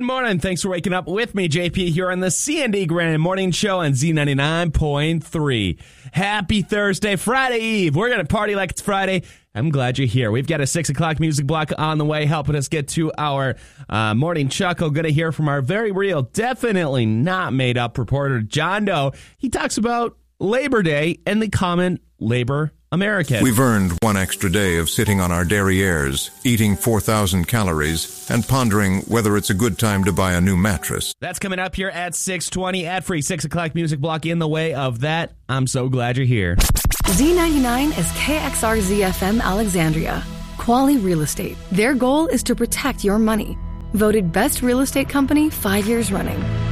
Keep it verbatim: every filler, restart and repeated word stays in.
Good morning. Thanks for waking up with me, J P, here on the C and D Grand Morning Show on Z ninety-nine point three. Happy Thursday, Friday Eve. We're going to party like it's Friday. I'm glad you're here. We've got a six o'clock music block on the way, helping us get to our uh, morning chuckle. Going to hear from our very real, definitely not made up reporter, John Doe. He talks about Labor Day and the common labor American. We've earned one extra day of sitting on our derrieres, eating four thousand calories, and pondering whether it's a good time to buy a new mattress. That's coming up here at six twenty. Ad-free six o'clock music block in the way of that. I'm so glad you're here. Z ninety-nine is K X R Z F M Alexandria. Quality Real Estate. Their goal is to protect your money. Voted best real estate company five years running.